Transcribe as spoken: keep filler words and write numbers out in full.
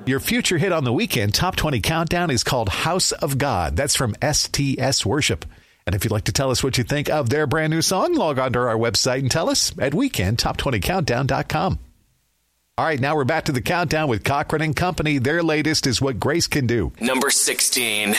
Your future hit on the weekend Top twenty Countdown is called House of God. That's from S T S Worship. And if you'd like to tell us what you think of their brand new song, log on to our website and tell us at weekend top twenty countdown dot com. All right, now we're back to the countdown with Cochran and Company. Their latest is What Grace Can Do. Number sixteen.